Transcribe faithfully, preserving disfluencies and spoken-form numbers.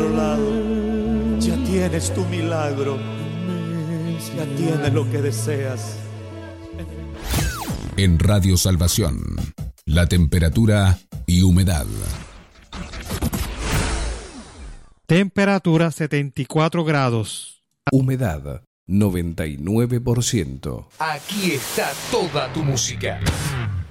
otro lado. Ya tienes tu milagro. Ya tienes lo que deseas. En Radio Salvación, la temperatura y humedad. Temperatura setenta y cuatro grados. Humedad noventa y nueve por ciento. Aquí está toda tu música.